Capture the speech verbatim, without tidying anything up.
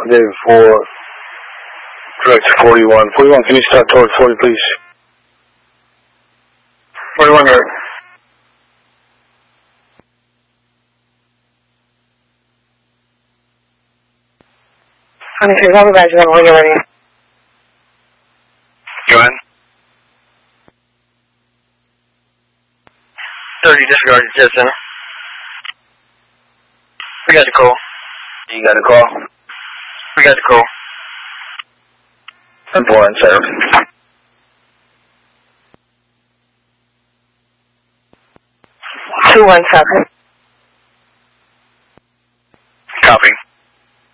Okay, for direct forty-one. forty-one, can you start toward forty, please? forty-one, direct. twenty-three, call me back to them when you're ready. Go ahead. thirty, disregard, jet center. We got the call. You got a call? We got the call. Important, sir. two one seven.